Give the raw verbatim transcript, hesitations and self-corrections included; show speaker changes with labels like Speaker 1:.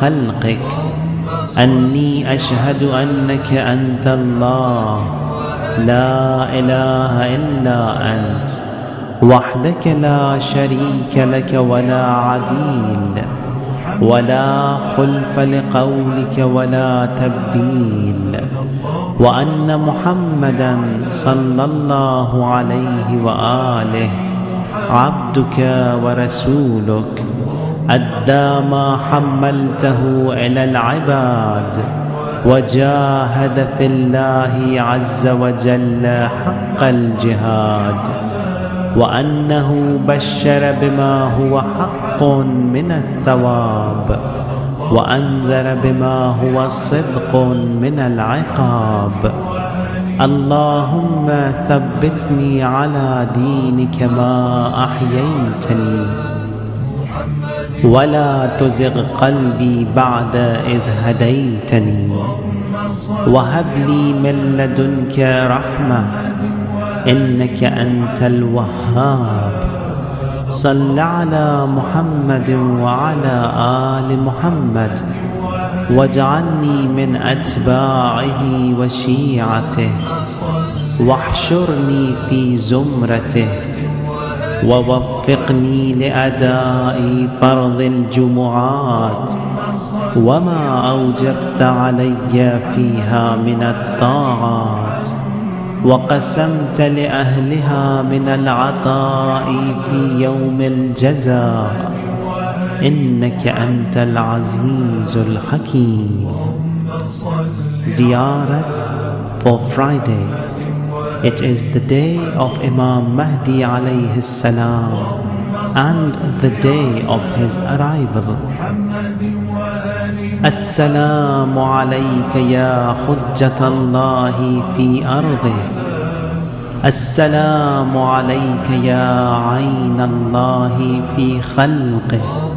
Speaker 1: خلقك أني أشهد أنك أنت الله لا إله إلا أنت وحدك لا شريك لك ولا عديل ولا خلف لقولك ولا تبديل، وأن محمدًا صلى الله عليه وآله عبدك ورسولك أدى ما حملته إلى العباد وجاهد في الله عز وجل حق الجهاد، وأنه بشر بما هو حق من الثواب وأنذر بما هو صدق من العقاب. اللهم ثبتني على دينك ما أحييتني ولا تزغ قلبي بعد إذ هديتني، وهب لي من لدنك رحمة إنك أنت الوهاب. صل على محمد وعلى آل محمد واجعلني من أتباعه وشيعته واحشرني في زمرته ووفقني لأداء فرض الجمعات وما أوجبت علي فيها من الطاعات وقسمت لأهلها من العطاء في يوم الجزاء، إنك أنت العزيز الحكيم. Ziyarat for Friday. It is the day of Imam Mahdi alayhi salam and the day of his arrival. السلام عليك يا حجة الله في أرضه، السلام عليك يا عين الله في خلقه.